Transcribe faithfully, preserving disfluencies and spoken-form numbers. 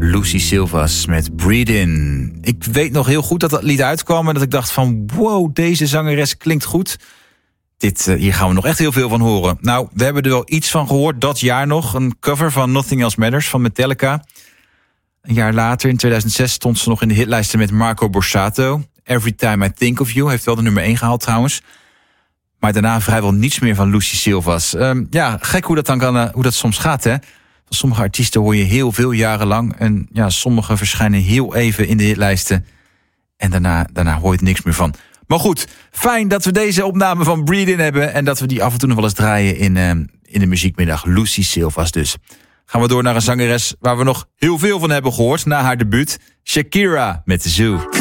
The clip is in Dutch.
Lucy Silvas met Breathe In. Ik weet nog heel goed dat dat lied uitkwam en dat ik dacht van wow, deze zangeres klinkt goed. Dit, uh, hier gaan we nog echt heel veel van horen. Nou, we hebben er wel iets van gehoord, dat jaar nog. Een cover van Nothing Else Matters van Metallica. Een jaar later, in tweeduizend zes, stond ze nog in de hitlijsten met Marco Borsato. Every Time I Think of You heeft wel de nummer één gehaald trouwens. Maar daarna vrijwel niets meer van Lucy Silvas. Um, ja, gek hoe dat dan kan, uh, hoe dat soms gaat, hè. Van sommige artiesten hoor je heel veel jaren lang. En ja, sommige verschijnen heel even in de hitlijsten. En daarna, daarna hoor je er niks meer van. Maar goed, fijn dat we deze opname van Breathe In hebben. En dat we die af en toe nog wel eens draaien in, uh, in de muziekmiddag. Lucy Silvas dus. Gaan we door naar een zangeres waar we nog heel veel van hebben gehoord na haar debuut. Shakira met The Zoo.